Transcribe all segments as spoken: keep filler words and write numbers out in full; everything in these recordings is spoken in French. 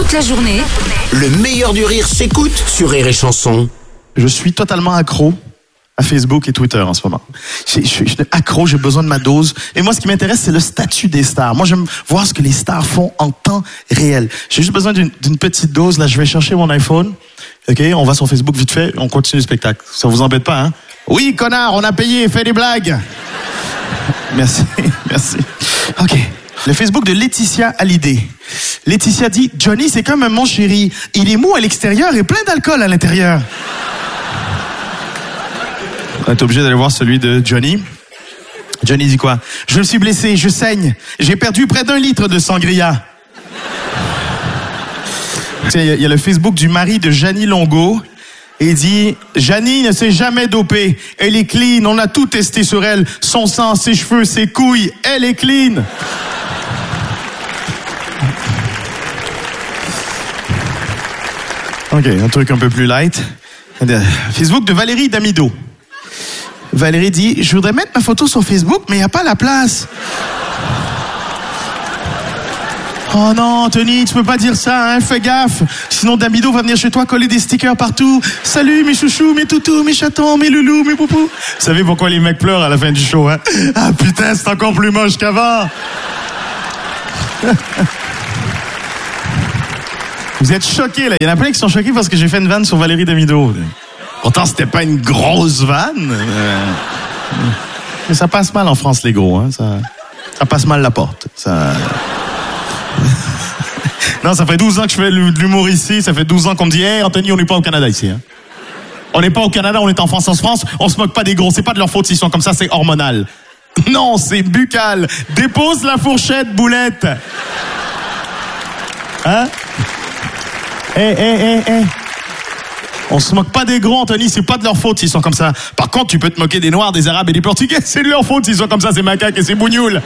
Toute la journée, le meilleur du rire s'écoute sur Rire et Chanson. Je suis totalement accro à Facebook et Twitter en ce moment. Je, je, je suis accro, j'ai besoin de ma dose. Et moi, ce qui m'intéresse, c'est le statut des stars. Moi, j'aime voir ce que les stars font en temps réel. J'ai juste besoin d'une, d'une petite dose. Là, je vais chercher mon iPhone. OK, on va sur Facebook vite fait, on continue le spectacle. Ça vous embête pas, hein? Oui, connard, on a payé, fais des blagues. Merci, merci. OK. Le Facebook de Laetitia Hallyday. Laetitia dit, Johnny, c'est comme mon chéri. Il est mou à l'extérieur et plein d'alcool à l'intérieur. On est obligé d'aller voir celui de Johnny. Johnny dit quoi? Je me suis blessé, je saigne. J'ai perdu près d'un litre de sangria. Il y, y a le Facebook du mari de Jeannie Longo. Et il dit, Jeannie ne s'est jamais dopée. Elle est clean, on a tout testé sur elle. Son sang, ses cheveux, ses couilles, elle est clean. OK, un truc un peu plus light. Facebook de Valérie Damido. Valérie dit, je voudrais mettre ma photo sur Facebook, mais il n'y a pas la place. Oh non, Anthony, tu peux pas dire ça, hein, fais gaffe. Sinon, Damido va venir chez toi coller des stickers partout. Salut, mes chouchous, mes toutous, mes chatons, mes loulous, mes poupous. Vous savez pourquoi les mecs pleurent à la fin du show, hein? Ah putain, c'est encore plus moche qu'avant. Vous êtes choqués, là. Il y en a plein qui sont choqués parce que j'ai fait une vanne sur Valérie Damido. Pourtant, c'était pas une grosse vanne. Euh... Mais ça passe mal en France, les gros, hein. Ça, ça passe mal la porte. Ça... Non, ça fait douze ans que je fais de l'humour ici. Ça fait douze ans qu'on me dit, hey, Anthony, on n'est pas au Canada ici. Hein. On n'est pas au Canada, on est en France. En France, on se moque pas des gros. C'est pas de leur faute s'ils sont comme ça, c'est hormonal. Non, c'est buccal. Dépose la fourchette, boulette. Hein? Hé, hé, hé, hé. On se moque pas des gros, Anthony, c'est pas de leur faute s'ils sont comme ça. Par contre, tu peux te moquer des Noirs, des Arabes et des Portugais. C'est de leur faute s'ils sont comme ça, c'est macaques et c'est bougnoules.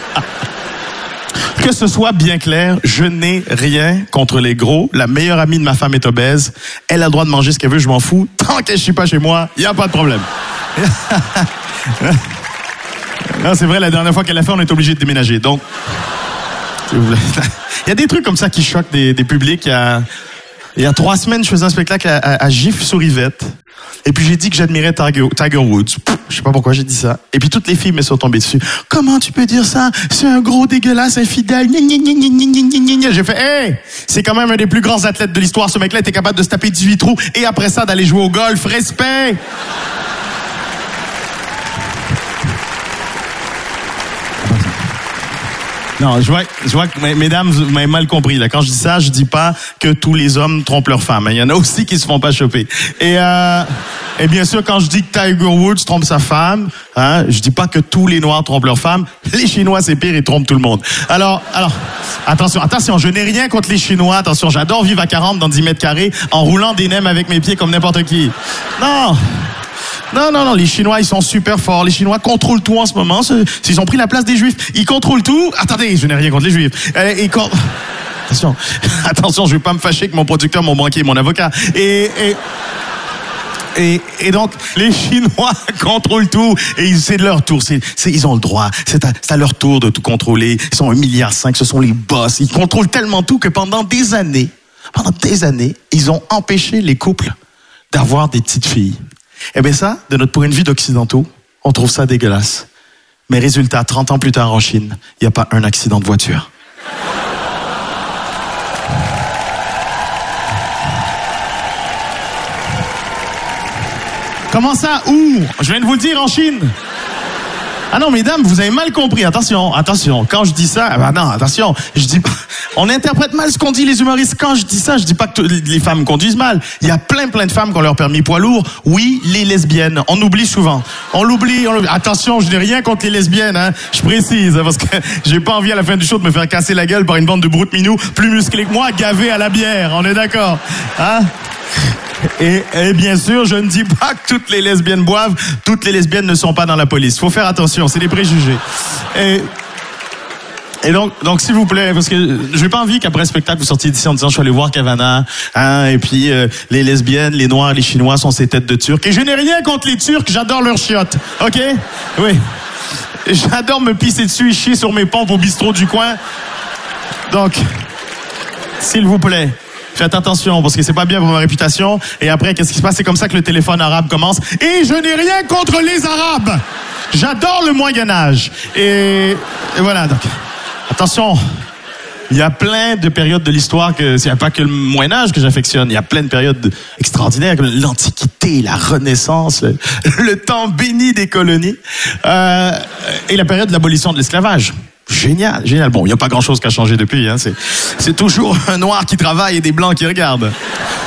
Que ce soit bien clair, je n'ai rien contre les gros. La meilleure amie de ma femme est obèse. Elle a le droit de manger ce qu'elle veut, je m'en fous. Tant qu'elle ne chie pas chez moi, il n'y a pas de problème. Non, c'est vrai, la dernière fois qu'elle l'a fait, on est obligé de déménager. Donc, s'il vous plaît. Il y a des trucs comme ça qui choquent des, des publics. Il y, a, il y a trois semaines, je faisais un spectacle à, à, à Gif-sur-Yvette. Et puis j'ai dit que j'admirais Tiger, Tiger Woods. Pff, je sais pas pourquoi j'ai dit ça. Et puis toutes les filles me sont tombées dessus. Comment tu peux dire ça? C'est un gros dégueulasse, infidèle. J'ai fait, hey, c'est quand même un des plus grands athlètes de l'histoire. Ce mec-là était capable de se taper dix-huit trous et après ça d'aller jouer au golf. Respect! Non, je vois, je vois que, mesdames, vous m'avez mal compris, là. Quand je dis ça, je dis pas que tous les hommes trompent leurs femmes. Il y en a aussi qui se font pas choper. Et, euh, et bien sûr, quand je dis que Tiger Woods trompe sa femme, hein, je dis pas que tous les Noirs trompent leurs femmes. Les Chinois, c'est pire, ils trompent tout le monde. Alors, alors, attention, attention, je n'ai rien contre les Chinois. Attention, j'adore vivre à quarante dans dix mètres carrés en roulant des nems avec mes pieds comme n'importe qui. Non! Non, non, non, les Chinois, ils sont super forts. Les Chinois contrôlent tout en ce moment. Ils ont pris la place des Juifs. Ils contrôlent tout. Attendez, je n'ai rien contre les Juifs. Ils con... Attention, attention, je vais pas me fâcher que mon producteur, mon banquier, mon avocat. Et... et... Et, et donc, les Chinois contrôlent tout et c'est de leur tour. C'est, c'est, ils ont le droit. C'est à, c'est à leur tour de tout contrôler. Ils sont un milliard cinq. Ce sont les boss. Ils contrôlent tellement tout que pendant des années, pendant des années, ils ont empêché les couples d'avoir des petites filles. Eh bien ça, de notre point de vue d'occidentaux, on trouve ça dégueulasse. Mais résultat, trente ans plus tard en Chine, il n'y a pas un accident de voiture. Comment ça? Où? Je viens de vous le dire, en Chine. Ah non, mesdames, vous avez mal compris. Attention, attention. Quand je dis ça, ah ben non, attention. Je dis pas... On interprète mal ce qu'on dit, les humoristes. Quand je dis ça, je dis pas que les femmes conduisent mal. Il y a plein, plein de femmes qui ont leur permis poids lourd. Oui, les lesbiennes. On oublie souvent. On l'oublie, on l'oublie. Attention, je n'ai rien contre les lesbiennes, hein. Je précise, parce que j'ai pas envie à la fin du show de me faire casser la gueule par une bande de broutes minous plus musclés que moi, gavés à la bière. On est d'accord? Hein? Et, et bien sûr, je ne dis pas que toutes les lesbiennes boivent. Toutes les lesbiennes ne sont pas dans la police. Faut faire attention, c'est des préjugés. Et, et donc, donc s'il vous plaît, parce que j'ai pas envie qu'après le spectacle vous sortiez d'ici en disant je suis allé voir Cavana, hein, et puis euh, les lesbiennes, les noirs, les chinois sont ces têtes de Turcs. Et je n'ai rien contre les Turcs, j'adore leurs chiottes. Ok? Oui. J'adore me pisser dessus et chier sur mes pompes au bistrot du coin. Donc. S'il vous plaît. Faites attention, parce que c'est pas bien pour ma réputation. Et après, qu'est-ce qui se passe? C'est comme ça que le téléphone arabe commence. Et je n'ai rien contre les Arabes. J'adore le Moyen-Âge. Et, et voilà, donc, attention. Il y a plein de périodes de l'histoire que, il n'y a pas que le Moyen-Âge que j'affectionne. Il y a plein de périodes extraordinaires, comme l'Antiquité, la Renaissance, le, le temps béni des colonies, euh, et la période de l'abolition de l'esclavage. Génial, génial. Bon, il n'y a pas grand-chose qui a changé depuis, hein. C'est, c'est toujours un noir qui travaille et des blancs qui regardent.